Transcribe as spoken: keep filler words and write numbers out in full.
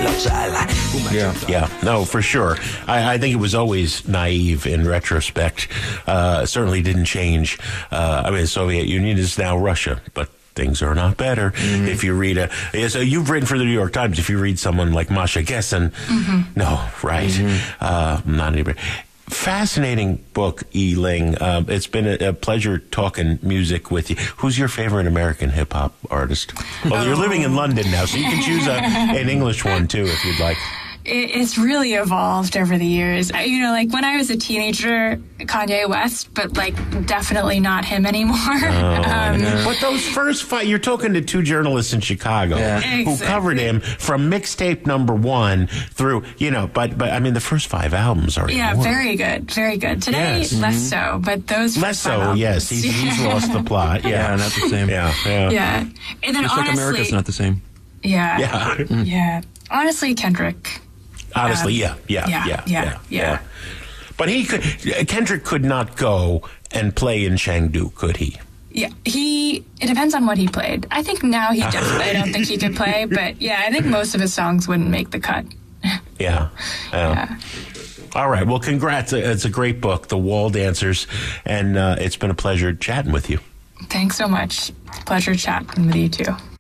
Yeah, yeah, no, for sure. I, I think it was always naive in retrospect. Uh, certainly didn't change. Uh, I mean, the Soviet Union is now Russia, but things are not better. Mm-hmm. If you read a, so you've written for the New York Times. If you read someone like Masha Gessen, mm-hmm. no, right, mm-hmm. uh, not anybody. Fascinating book, E. Ling. Uh, it's been a, a pleasure talking music with you. Who's your favorite American hip hop artist? Well, oh. You're living in London now, so you can choose a, an English one too if you'd like. It's really evolved over the years. You know, like when I was a teenager, Kanye West, but like definitely not him anymore. Oh, um, but those first five, you're talking to two journalists in Chicago yeah. who exactly. covered him from mixtape number one through, you know, but but I mean, the first five albums are yeah, enormous. Very good, very good. Today, yes. less mm-hmm. so, but those less so. Albums, yes, he's, he's lost the plot. Yeah, yeah not the same. Yeah, yeah. yeah. And then Just honestly, like America's not the same. Yeah, yeah, mm. yeah. Honestly, Kendrick. Honestly, um, yeah, yeah, yeah, yeah, yeah, yeah, yeah. yeah. But he could. Kendrick could not go and play in Chengdu, could he? Yeah, he. It depends on what he played. I think now he definitely. I don't think he could play, but yeah, I think most of his songs wouldn't make the cut. yeah. yeah. yeah. All right. Well, congrats. It's a great book, The Wall Dancers, and uh, it's been a pleasure chatting with you. Thanks so much. Pleasure chatting with you too.